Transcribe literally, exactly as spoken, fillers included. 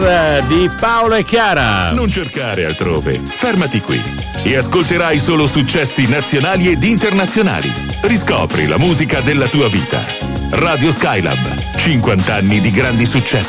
di Paolo e Chiara. Non cercare altrove, fermati qui e ascolterai solo successi nazionali ed internazionali. Riscopri la musica della tua vita. Radio Skylab, cinquanta anni di grandi successi.